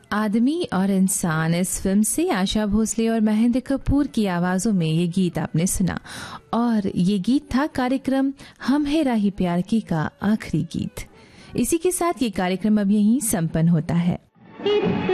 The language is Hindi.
आदमी और इंसान, इस फिल्म से आशा भोसले और महेंद्र कपूर की आवाजों में ये गीत आपने सुना। और ये गीत था कार्यक्रम हम है राही प्यार की का आखिरी गीत। इसी के साथ ये कार्यक्रम अब यहीं संपन्न होता है।